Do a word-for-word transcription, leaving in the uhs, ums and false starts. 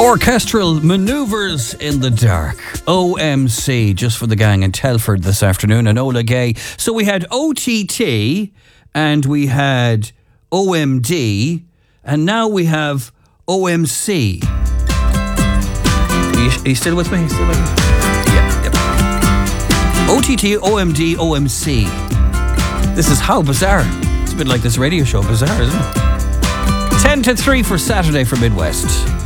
Orchestral Manoeuvres in the Dark. O M C, just for the gang in Telford this afternoon, and Ola Gay. So we had O T T, and we had O M D, and now we have O M C. Are you, are you still with me? Are you still with me? Yeah, yep. O T T, O M D, O M C. This is how bizarre. It's a bit like this radio show, bizarre, isn't it? ten to three for Saturday for Midwest.